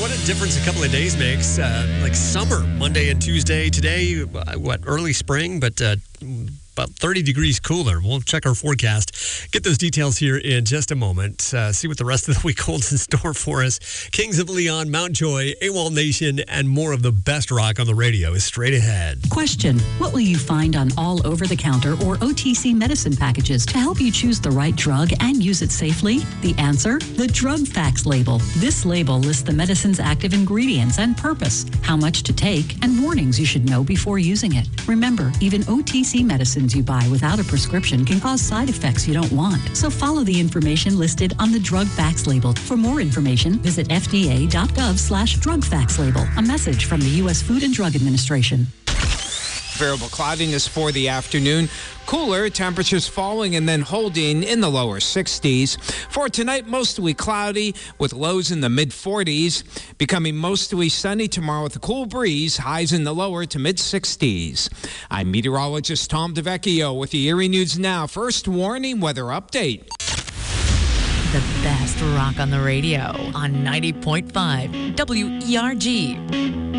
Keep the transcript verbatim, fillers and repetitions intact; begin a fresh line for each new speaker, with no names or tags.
what a difference a couple of days makes. Uh, like summer, Monday and Tuesday. Today, uh, what, early spring, but uh, about thirty degrees cooler. We'll check our forecast. Get those details here in just a moment. Uh, see what the rest of the week holds in store for us. Kings of Leon, Mount Joy, AWOL Nation, and more of the best rock on the radio is straight ahead.
Question: what will you find on all over-the-counter or O T C medicine packages to help you choose the right drug and use it safely? The answer: the Drug Facts label. This label lists the medicine's active ingredients and purpose, how much to take, and warnings you should know before using it. Remember, even O T C medicines you buy without a prescription can cause side effects you don't want. So follow the information listed on the Drug Facts label. For more information, visit f d a dot gov slash drug facts label. A message from the U S Food and Drug Administration.
Variable cloudiness for the afternoon. Cooler, temperatures falling and then holding in the lower sixties. For tonight, mostly cloudy with lows in the mid forties. Becoming mostly sunny tomorrow with a cool breeze, highs in the lower to mid sixties. I'm meteorologist Tom DeVecchio with the Erie News Now First Warning Weather Update.
The best rock on the radio on ninety point five W E R G.